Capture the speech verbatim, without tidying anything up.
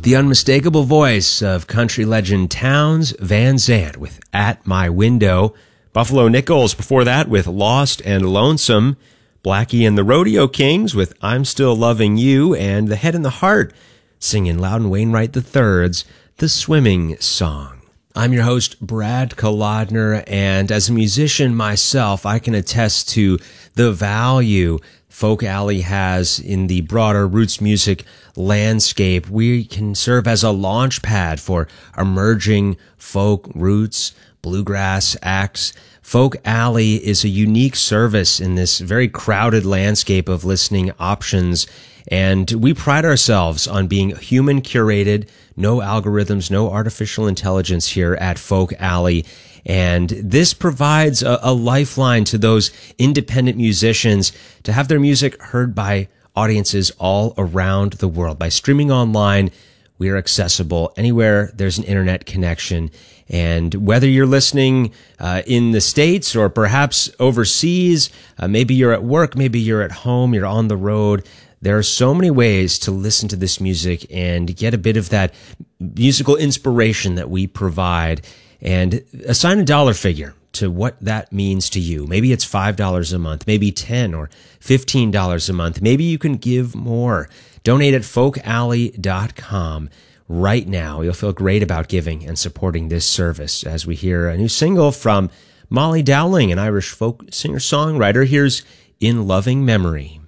The unmistakable voice of country legend Townes Van Zandt with At My Window. Buffalo Nichols before that with Lost and Lonesome. Blackie and the Rodeo Kings with I'm Still Loving You. And The Head and the Heart singing Loudon Wainwright the third's The Swimming Song. I'm your host, Brad Kolodner, and as a musician myself, I can attest to the value Folk Alley has in the broader roots music landscape. We can serve as a launch pad for emerging folk roots, bluegrass acts. Folk Alley is a unique service in this very crowded landscape of listening options, and we pride ourselves on being human curated, no algorithms, no artificial intelligence here at Folk Alley. And this provides a, a lifeline to those independent musicians to have their music heard by audiences all around the world. By streaming online, we are accessible anywhere there's an internet connection. And whether you're listening uh, in the States or perhaps overseas, uh, maybe you're at work, maybe you're at home, you're on the road, there are so many ways to listen to this music and get a bit of that musical inspiration that we provide. And assign a dollar figure to what that means to you. Maybe it's five dollars a month, maybe ten dollars or fifteen dollars a month. Maybe you can give more. Donate at folk alley dot com right now. You'll feel great about giving and supporting this service as we hear a new single from Molly Dowling, an Irish folk singer-songwriter. Here's In Loving Memory.